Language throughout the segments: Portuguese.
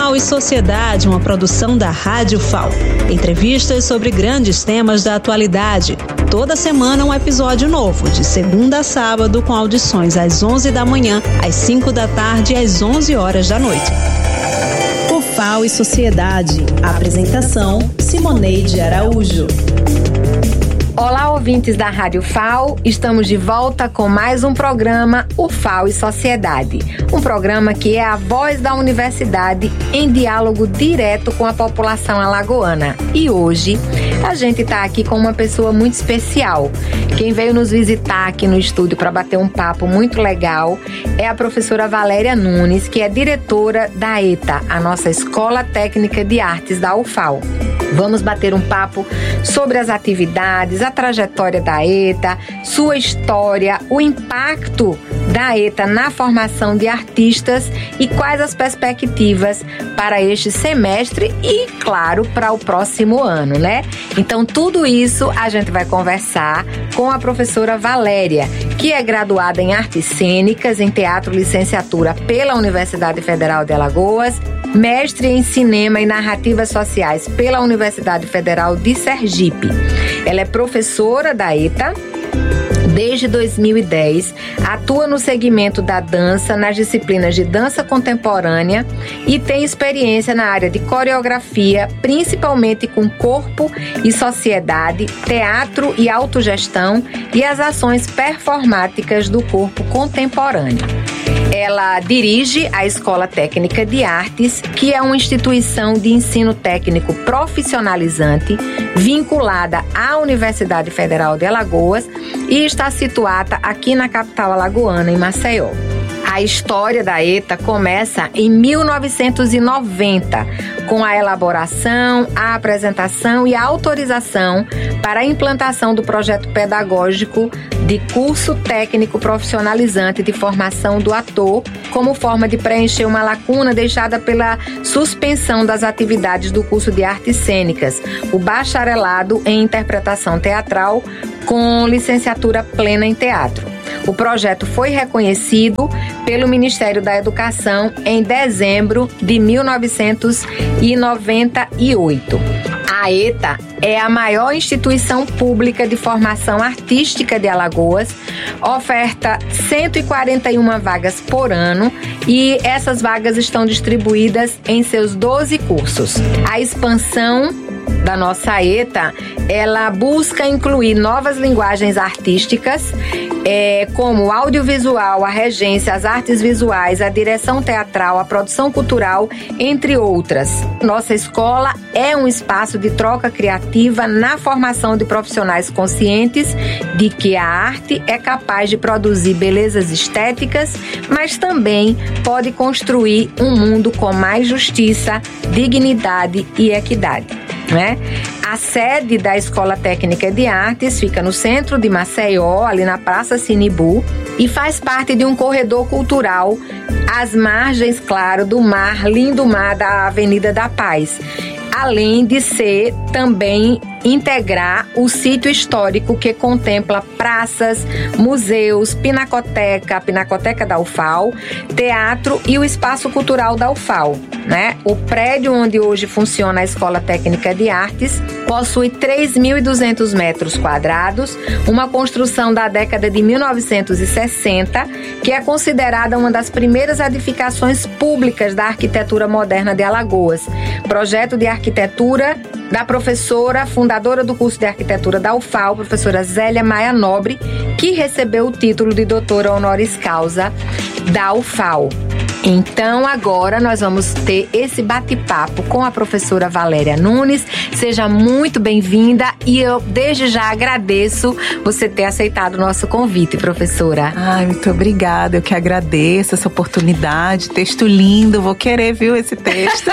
FAO e Sociedade, uma produção da Rádio FAO. Entrevistas sobre grandes temas da atualidade. Toda semana um episódio novo, de segunda a sábado, com audições às 11 da manhã, às 5 da tarde e às 11 horas da noite. O FAO e Sociedade. Apresentação: Simoneide Araújo. Olá, ouvintes da Rádio FAO, estamos de volta com mais um programa, o FAO e Sociedade. Um programa que é a voz da universidade em diálogo direto com a população alagoana. E hoje a gente está aqui com uma pessoa muito especial. Quem veio nos visitar aqui no estúdio para bater um papo muito legal é a professora Valéria Nunes, que é diretora da ETA, a nossa Escola Técnica de Artes da UFAL. Vamos bater um papo sobre as atividades, a trajetória da ETA, sua história, o impacto da ETA na formação de artistas e quais as perspectivas para este semestre e, claro, para o próximo ano, né? Então, tudo isso a gente vai conversar com a professora Valéria, que é graduada em Artes Cênicas, em Teatro Licenciatura pela Universidade Federal de Alagoas, mestre em Cinema e Narrativas Sociais pela Universidade Federal de Sergipe. Ela é professora da ETA desde 2010, atua no segmento da dança, nas disciplinas de dança contemporânea e tem experiência na área de coreografia, principalmente com corpo e sociedade, teatro e autogestão e as ações performáticas do corpo contemporâneo. Ela dirige a Escola Técnica de Artes, que é uma instituição de ensino técnico profissionalizante vinculada à Universidade Federal de Alagoas e está situada aqui na capital alagoana, em Maceió. A história da ETA começa em 1990, com a elaboração, a apresentação e a autorização para a implantação do projeto pedagógico de curso técnico profissionalizante de formação do ator, como forma de preencher uma lacuna deixada pela suspensão das atividades do curso de artes cênicas, o bacharelado em interpretação teatral com licenciatura plena em teatro. O projeto foi reconhecido pelo Ministério da Educação em dezembro de 1998. A ETA é a maior instituição pública de formação artística de Alagoas, oferta 141 vagas por ano e essas vagas estão distribuídas em seus 12 cursos. A expansão da nossa ETA, ela busca incluir novas linguagens artísticas, como o audiovisual, a regência, as artes visuais, a direção teatral, a produção cultural, entre outras. Nossa escola é um espaço de troca criativa na formação de profissionais conscientes de que a arte é capaz de produzir belezas estéticas, mas também pode construir um mundo com mais justiça, dignidade e equidade. Né? A sede da Escola Técnica de Artes fica no centro de Maceió, ali na Praça Sinibu, e faz parte de um corredor cultural às margens, claro, do mar, lindo mar da Avenida da Paz. Além de ser também integrar o sítio histórico que contempla praças, museus, pinacoteca da UFAL, teatro e o espaço cultural da UFAL, né? O prédio onde hoje funciona a Escola Técnica de Artes possui 3.200 metros quadrados, uma construção da década de 1960, que é considerada uma das primeiras edificações públicas da arquitetura moderna de Alagoas. Projeto de arquitetura da professora, fundadora do curso de arquitetura da UFAL, professora Zélia Maia Nobre, que recebeu o título de doutora honoris causa da UFAL. Então, agora nós vamos ter esse bate-papo com a professora Valéria Nunes. Seja muito bem-vinda e eu, desde já, agradeço você ter aceitado o nosso convite, professora. Ai, muito obrigada. Eu que agradeço essa oportunidade. Texto lindo. Vou querer, viu, esse texto.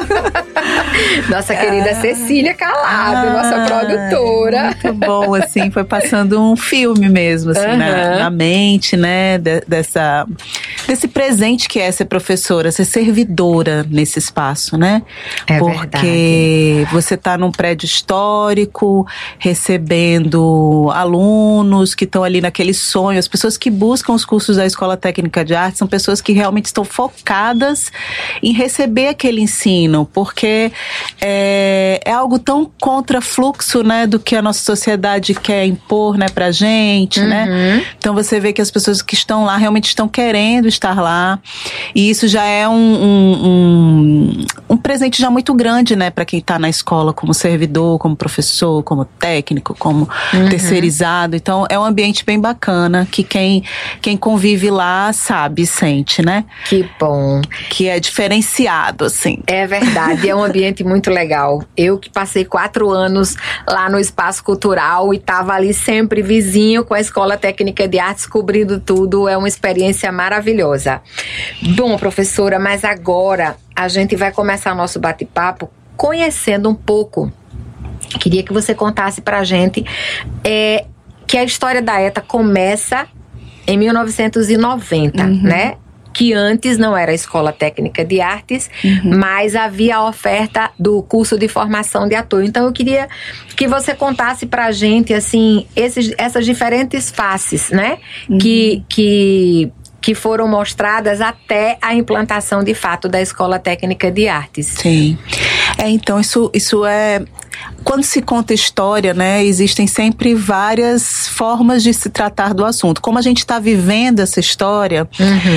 Nossa querida Cecília Calado, nossa produtora. Muito bom, assim, foi passando um filme mesmo, assim, na mente, né, desse presente que é ser professora, ser servidora nesse espaço, né? Porque você está num prédio histórico, recebendo alunos que estão ali naquele sonho. As pessoas que buscam os cursos da Escola Técnica de Arte são pessoas que realmente estão focadas em receber aquele ensino, porque é algo tão contrafluxo, né, do que a nossa sociedade quer impor, né, pra gente, né? Então você vê que as pessoas que estão lá realmente estão querendo estar lá, e isso já é um presente já muito grande, né, para quem está na escola como servidor, como professor, como técnico, como terceirizado. Então é um ambiente bem bacana que quem convive lá sabe e sente, né? Que bom. Que é diferenciado, assim. É verdade, é um ambiente muito legal. Eu que passei 4 anos lá no Espaço Cultural e estava ali sempre vizinho com a Escola Técnica de Artes, cobrindo tudo, é uma experiência maravilhosa. Bom, professora, mas agora a gente vai começar nosso bate-papo conhecendo um pouco. Queria que você contasse pra gente que a história da ETA começa em 1990, né? Que antes não era a Escola Técnica de Artes, mas havia a oferta do curso de formação de ator. Então eu queria que você contasse pra gente, assim, essas diferentes faces, né? Que foram mostradas até a implantação de fato da Escola Técnica de Artes. Sim. Então isso é... Quando se conta história, né, existem sempre várias formas de se tratar do assunto. Como a gente está vivendo essa história,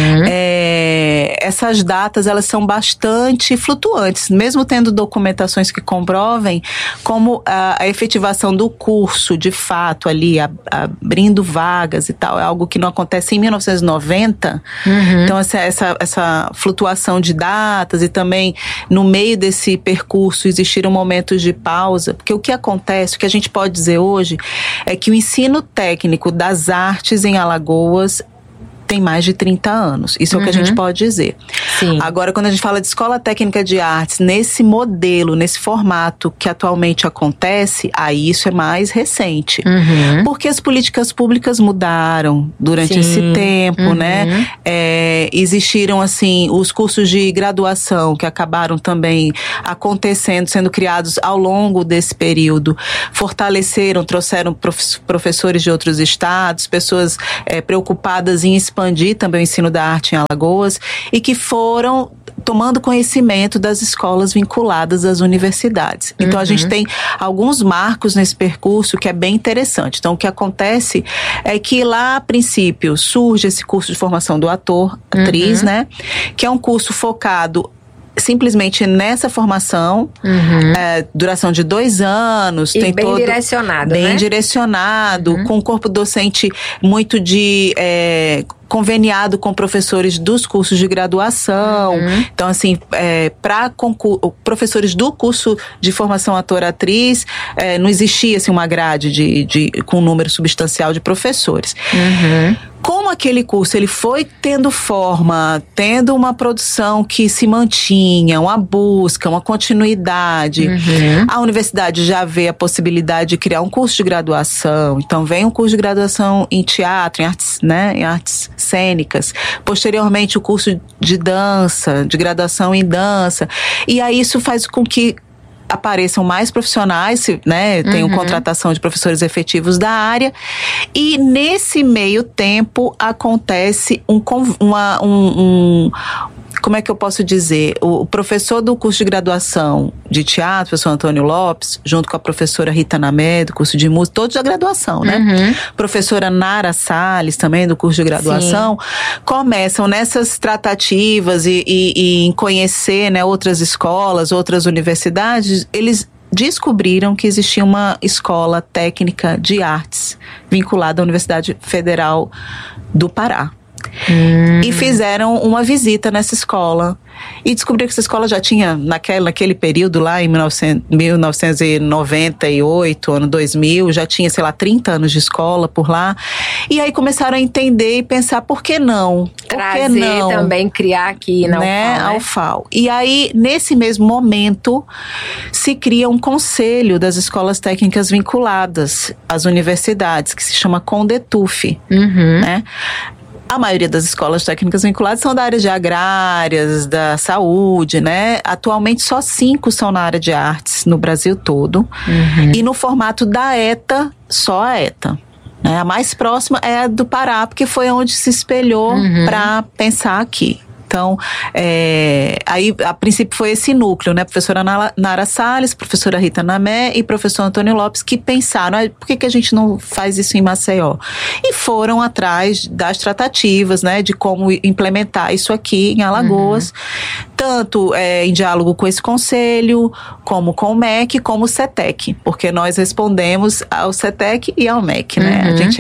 essas datas, elas são bastante flutuantes, mesmo tendo documentações que comprovem como a efetivação do curso, de fato, ali, abrindo vagas e tal, é algo que não acontece em 1990. Então, essa flutuação de datas e também, no meio desse percurso, existiram momentos de pausa, porque o que acontece, o que a gente pode dizer hoje, é que o ensino técnico das artes em Alagoas tem mais de 30 anos. Isso é o que a gente pode dizer. Sim. Agora, quando a gente fala de Escola Técnica de Artes, nesse modelo, nesse formato que atualmente acontece, aí isso é mais recente. Porque as políticas públicas mudaram durante esse tempo, né? Existiram, assim, os cursos de graduação que acabaram também acontecendo, sendo criados ao longo desse período. Fortaleceram, trouxeram professores de outros estados, pessoas preocupadas em expandir também o ensino da arte em Alagoas e que foram tomando conhecimento das escolas vinculadas às universidades. Então a gente tem alguns marcos nesse percurso que é bem interessante. Então o que acontece é que lá a princípio surge esse curso de formação do ator, atriz, né? Que é um curso focado simplesmente nessa formação, duração de 2 anos. E tem bem direcionado, bem né? direcionado, com um corpo docente muito conveniado com professores dos cursos de graduação. Então, assim, para professores do curso de formação ator-atriz, não existia assim, uma grade com um número substancial de professores. Como aquele curso ele foi tendo forma, tendo uma produção que se mantinha, uma busca, uma continuidade, a universidade já vê a possibilidade de criar um curso de graduação. Então vem um curso de graduação em teatro, em artes, né, em artes cênicas. Posteriormente o curso de dança, de graduação em dança. E aí isso faz com que apareçam mais profissionais, né? Tenham contratação de professores efetivos da área. E nesse meio tempo acontece como é que eu posso dizer? O professor do curso de graduação de teatro, o professor Antônio Lopes, junto com a professora Rita Namé, do curso de música, todos da graduação, né? Professora Nara Salles, também do curso de graduação, começam nessas tratativas e em conhecer, né, outras escolas, outras universidades. Eles descobriram que existia uma escola técnica de artes vinculada à Universidade Federal do Pará. E fizeram uma visita nessa escola e descobriram que essa escola já tinha naquele período lá em 1998, ano 2000, já tinha, sei lá, 30 anos de escola por lá. E aí começaram a entender e pensar, por que não? Trazer também, criar aqui na UFAL, né? A UFAL. E aí, nesse mesmo momento, se cria um conselho das escolas técnicas vinculadas às universidades, que se chama CONDETUF, né? A maioria das escolas técnicas vinculadas são da área de agrárias, da saúde, né? Atualmente só 5 são na área de artes no Brasil todo. E no formato da ETA, só a ETA. A mais próxima é a do Pará, porque foi onde se espelhou para pensar aqui. Então, aí a princípio foi esse núcleo, né? Professora Nara Salles, professora Rita Namé e professor Antônio Lopes, que pensaram, por que a gente não faz isso em Maceió? E foram atrás das tratativas, né? De como implementar isso aqui em Alagoas, tanto em diálogo com esse conselho, como com o MEC, como o CETEC, porque nós respondemos ao CETEC e ao MEC, né? A gente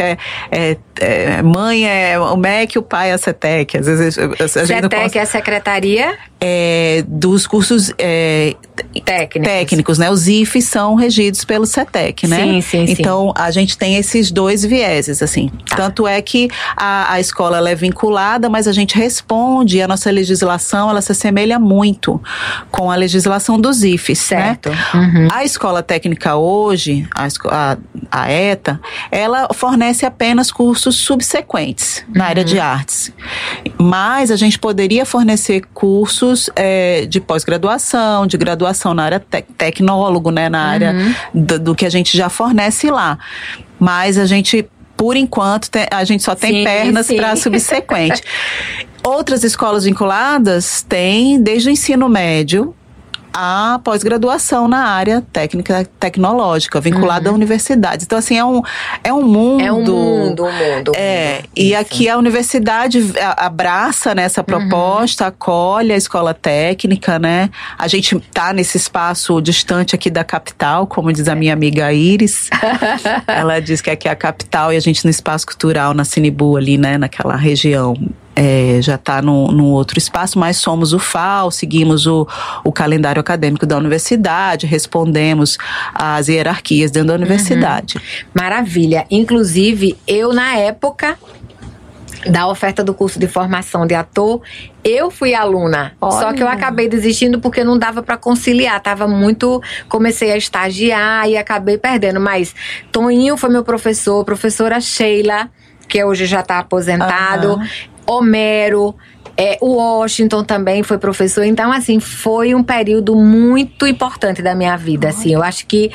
mãe é o MEC, o pai é a CETEC. Às vezes a gente CETEC é a secretaria? Dos cursos técnicos, né? Os IFES são regidos pelo CETEC, né? Sim. Então, a gente tem esses 2 vieses, assim. Tanto é que a escola ela é vinculada, mas a gente responde, a nossa legislação, ela se assemelha muito com a legislação dos IFES, certo, né? A escola técnica hoje, a ETA, ela fornece apenas cursos subsequentes na área de artes. Mas a gente poderia fornecer cursos de pós-graduação, de graduação na área tecnólogo, né, na área do que a gente já fornece lá. Mas a gente, por enquanto, a gente só tem pernas para subsequente. Outras escolas vinculadas têm, desde o ensino médio, a pós-graduação na área técnica tecnológica, vinculada a universidades. Então, assim, é um mundo. É um mundo. E aqui a universidade abraça, né, essa proposta, acolhe a escola técnica, né? A gente tá nesse espaço distante aqui da capital, como diz a minha amiga Iris. Ela diz que aqui é a capital e a gente no espaço cultural, na Sinibu ali, né, naquela região. Já está num outro espaço, mas somos o FAO, seguimos o calendário acadêmico da universidade, respondemos às hierarquias dentro da universidade. Maravilha. Inclusive, eu na época da oferta do curso de formação de ator, eu fui aluna. Olha. Só que eu acabei desistindo porque não dava para conciliar. Comecei a estagiar e acabei perdendo. Mas Toninho foi meu professor, professora Sheila, que hoje já está aposentado, Homero, o Washington também foi professor. Então, assim, foi um período muito importante da minha vida, assim. Eu acho que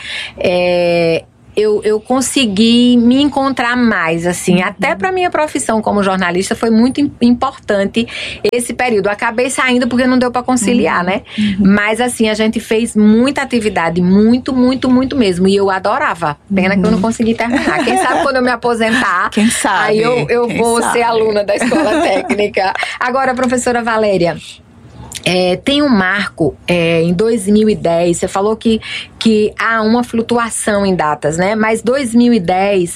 eu consegui me encontrar mais, assim, até para minha profissão como jornalista foi muito importante esse período. Eu acabei saindo porque não deu para conciliar, né? Mas, assim, a gente fez muita atividade, muito mesmo, e eu adorava. Pena que eu não consegui terminar. Quem sabe quando eu me aposentar, quem sabe? Aí eu vou ser aluna da escola técnica. Agora, professora Valéria, tem um marco em 2010, você falou que há uma flutuação em datas, né? Mas 2010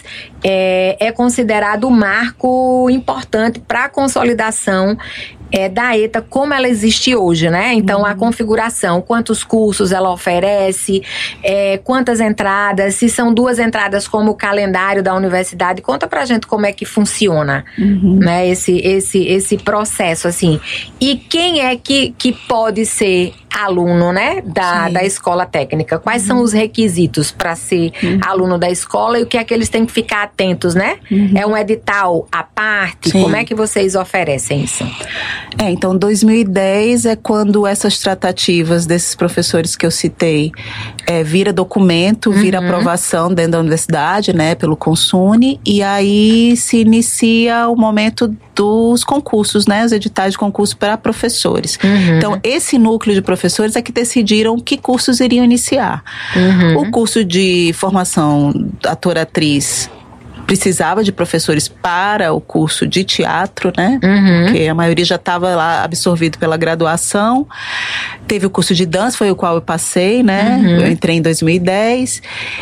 é considerado um marco importante para a consolidação da ETA como ela existe hoje, né? Então, a configuração, quantos cursos ela oferece, quantas entradas, se são 2 entradas como o calendário da universidade. Conta pra gente como é que funciona, né? Esse processo, assim. E quem é que pode ser aluno, né, da escola técnica? Quais são os requisitos para ser aluno da escola e o que é que eles têm que ficar atentos, né? É um edital à parte? Como é que vocês oferecem isso? Então 2010 é quando essas tratativas desses professores que eu citei vira documento, vira aprovação dentro da universidade, né, pelo Consune, e aí se inicia o momento dos concursos, né, os editais de concurso para professores. Então, esse núcleo de professores é que decidiram que cursos iriam iniciar. O curso de formação ator-atriz precisava de professores para o curso de teatro, né? Porque a maioria já estava lá absorvido pela graduação. Teve o curso de dança, foi o qual eu passei, né? Eu entrei em 2010.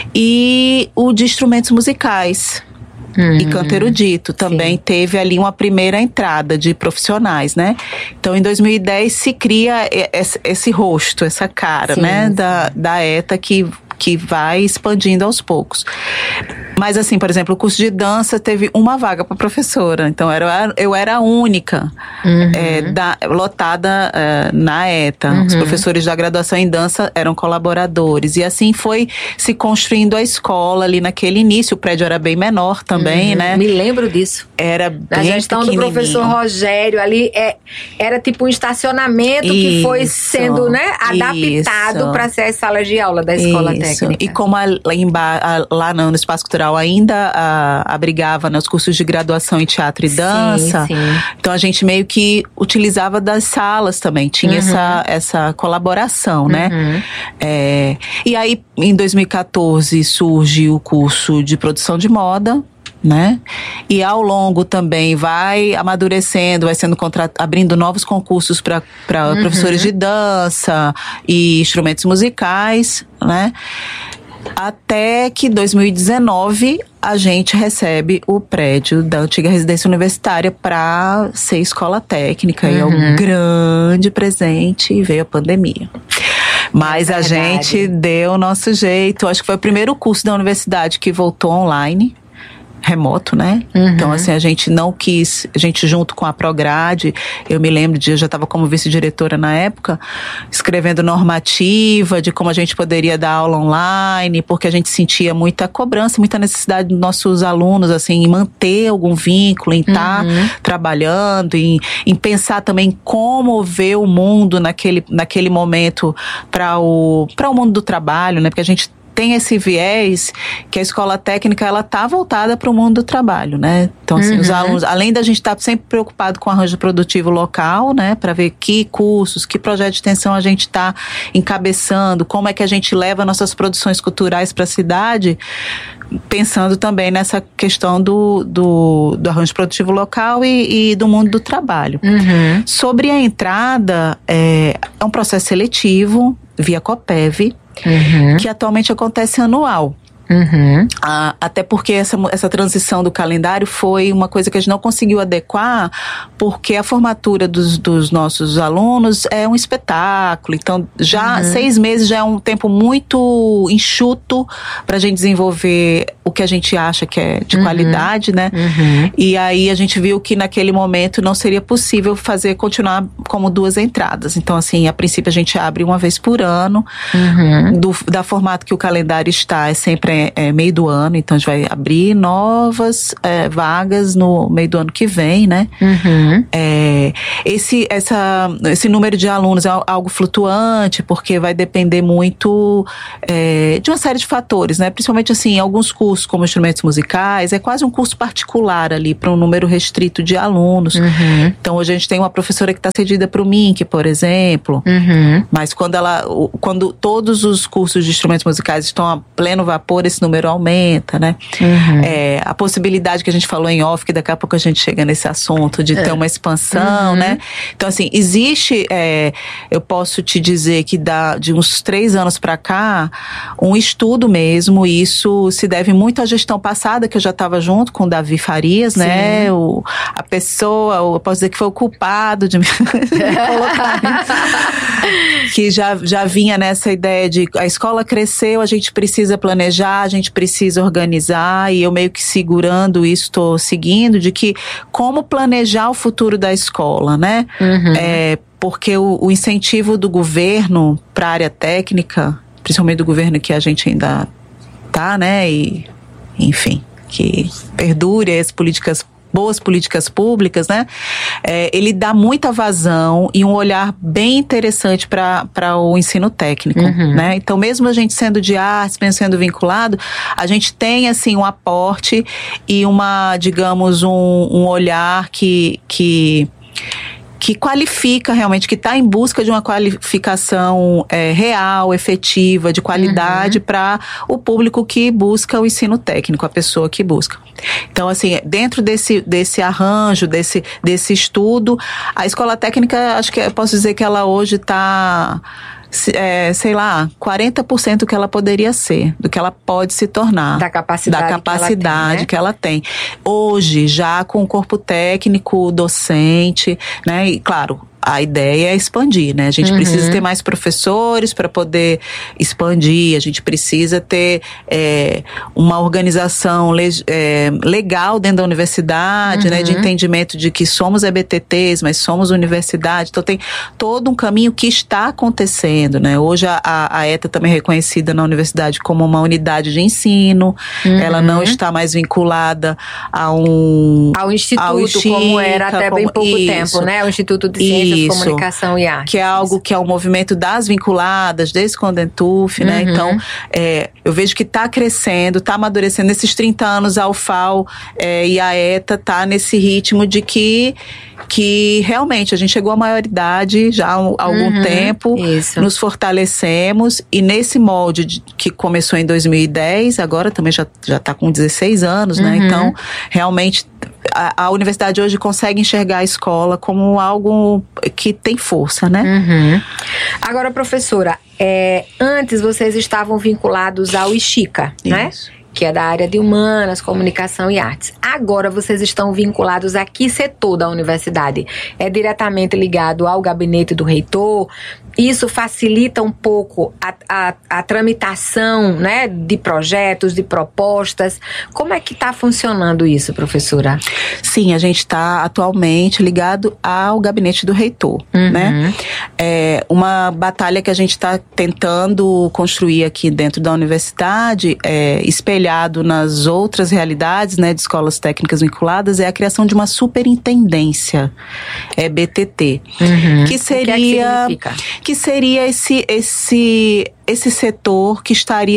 E o de instrumentos musicais. E canto erudito também teve ali uma primeira entrada de profissionais, né? Então, em 2010 se cria esse rosto, essa cara, né? Da ETA que vai expandindo aos poucos. Mas assim, por exemplo, o curso de dança teve uma vaga para professora. Então eu era a única lotada na ETA. Os professores da graduação em dança eram colaboradores. E assim foi se construindo a escola ali naquele início. O prédio era bem menor também, né? Me lembro disso. Era bem a gestão do professor Rogério ali era tipo um estacionamento que foi sendo, né, adaptado para ser as salas de aula da escola técnica. E como lá no Espaço Cultural ainda abrigava, né, os cursos de graduação em teatro e dança, então a gente meio que utilizava das salas também, tinha essa colaboração, né? E aí, em 2014, surge o curso de produção de moda, né? E ao longo também vai amadurecendo, vai sendo abrindo novos concursos para professores de dança e instrumentos musicais, né? Até que 2019 a gente recebe o prédio da antiga residência universitária para ser escola técnica. E é um grande presente, e veio a pandemia. Mas a gente deu o nosso jeito. Acho que foi o primeiro curso da universidade que voltou online. Remoto, né? Então, assim, a gente não quis, a gente junto com a Prograde, eu me lembro eu já estava como vice-diretora na época, escrevendo normativa de como a gente poderia dar aula online, porque a gente sentia muita cobrança, muita necessidade dos nossos alunos, assim, em manter algum vínculo, em estar trabalhando, em pensar também como ver o mundo naquele momento para o mundo do trabalho, né? Porque a gente tem esse viés que a escola técnica, ela tá voltada para o mundo do trabalho, né? Então, assim, os alunos, além da gente estar sempre preocupado com o arranjo produtivo local, né? Para ver que cursos, que projeto de extensão a gente está encabeçando, como é que a gente leva nossas produções culturais para a cidade, pensando também nessa questão do arranjo produtivo local e do mundo do trabalho. Sobre a entrada, é um processo seletivo via COPEV, que atualmente acontece anual. Até porque essa transição do calendário foi uma coisa que a gente não conseguiu adequar, porque a formatura dos nossos alunos é um espetáculo. Então, já 6 meses já é um tempo muito enxuto para a gente desenvolver o que a gente acha que é de qualidade, né? E aí a gente viu que naquele momento não seria possível continuar como 2 entradas. Então, assim, a princípio a gente abre uma vez por ano. Da formato que o calendário está, é sempre meio do ano, então a gente vai abrir novas vagas no meio do ano que vem, né? Esse número de alunos é algo flutuante, porque vai depender muito de uma série de fatores, né? Principalmente, assim, alguns cursos, como instrumentos musicais, é quase um curso particular ali, para um número restrito de alunos. Então, hoje a gente tem uma professora que está cedida para o MINC, por exemplo, mas quando todos os cursos de instrumentos musicais estão a pleno vapor, esse número aumenta, né? A possibilidade que a gente falou em off, que daqui a pouco a gente chega nesse assunto, de ter uma expansão, né? Então, assim, existe, eu posso te dizer que de uns 3 anos para cá, um estudo mesmo, e isso se deve muito à gestão passada, que eu já estava junto com o Davi Farias, né? A pessoa, eu posso dizer que foi o culpado de me colocar, que já vinha nessa ideia de a escola cresceu, a gente precisa planejar, a gente precisa organizar, e eu meio que segurando isso, estou seguindo, de que como planejar o futuro da escola, né? Porque o incentivo do governo para a área técnica, principalmente do governo que a gente ainda tá, né? E, enfim, que perdure as boas políticas públicas, né? Ele dá muita vazão e um olhar bem interessante para o ensino técnico, né? Então, mesmo a gente sendo de artes, mesmo sendo vinculado, a gente tem, assim, um aporte e digamos, um olhar que qualifica realmente, que está em busca de uma qualificação real, efetiva, de qualidade para o público que busca o ensino técnico, a pessoa que busca. Então, assim, dentro desse arranjo, desse estudo, a escola técnica, acho que eu posso dizer que ela hoje está, sei lá, 40% do que ela poderia ser, do que ela pode se tornar. Da capacidade que ela tem. Hoje, já com o corpo técnico, docente, né? E, claro, a ideia é expandir, né? A gente precisa ter mais professores para poder expandir, a gente precisa ter uma organização legal dentro da universidade, né? De entendimento de que somos EBTTs, mas somos universidade. Então tem todo um caminho que está acontecendo, né? Hoje a ETA também é reconhecida na universidade como uma unidade de ensino, ela não está mais vinculada ao instituto, como era até bem pouco tempo, né? O Instituto de Ciências, Comunicação e Artes. Que é algo que é um movimento das vinculadas, desde o Condentuf, né? Então, eu vejo que está crescendo, está amadurecendo. Nesses 30 anos, a UFAL e a ETA está nesse ritmo de que realmente a gente chegou à maioridade já há algum tempo, nos fortalecemos, e nesse molde que começou em 2010, agora também já está com 16 anos, né? Então, realmente, a universidade hoje consegue enxergar a escola como algo que tem força, né? Agora, professora, antes vocês estavam vinculados ao IXICA, né? Que é da área de Humanas, Comunicação e Artes. Agora vocês estão vinculados a que setor da universidade? É diretamente ligado ao gabinete do reitor? Isso facilita um pouco a tramitação, né, de projetos, de propostas? Como é que está funcionando isso, professora? Sim, a gente está atualmente ligado ao gabinete do reitor, né? É uma batalha que a gente está tentando construir aqui dentro da universidade, espelhado nas outras realidades, né, de escolas técnicas vinculadas, é a criação de uma superintendência, BTT, que seria... que seria esse setor que estaria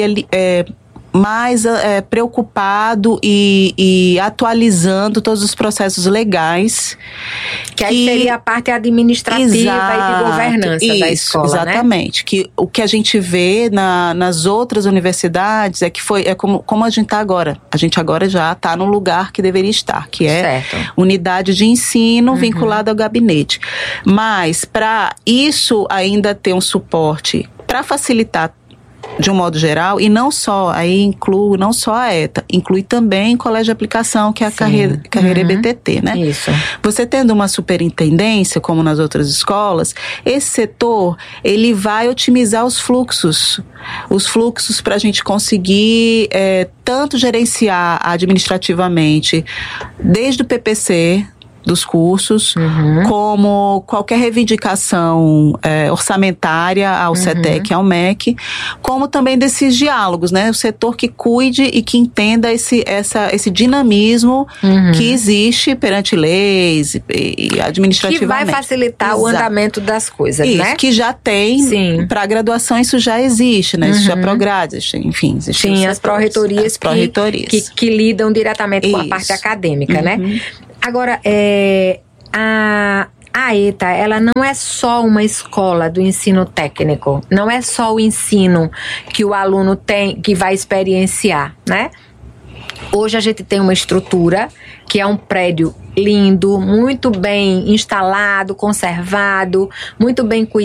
mais preocupado e atualizando todos os processos legais. Que aí seria a parte administrativa e de governança da escola, exatamente. Né? Que o que a gente vê nas outras universidades é que como a gente está agora. A gente agora já está no lugar que deveria estar, que é unidade de ensino vinculada ao gabinete. Mas para isso ainda ter um suporte para facilitar de um modo geral, e não só, aí inclui não só a ETA, inclui também o colégio de aplicação, que é a carreira EBTT, né? Isso. Você tendo uma superintendência, como nas outras escolas, esse setor, ele vai otimizar os fluxos para a gente conseguir tanto gerenciar administrativamente, desde o PPC, dos cursos, como qualquer reivindicação orçamentária ao CETEC, ao MEC, como também desses diálogos, né? O setor que cuide e que entenda esse dinamismo que existe perante leis e administrativamente. Que vai facilitar o andamento das coisas, isso, né? Que já tem, para a graduação isso já existe, né? Existe a Prograde, enfim, existe. Sim, as pró-reitorias que lidam diretamente com a parte acadêmica, né? Agora, a ETA, ela não é só uma escola do ensino técnico, não é só o ensino que o aluno tem, que vai experienciar, né? Hoje a gente tem uma estrutura que é um prédio lindo, muito bem instalado, conservado, muito bem cuidado.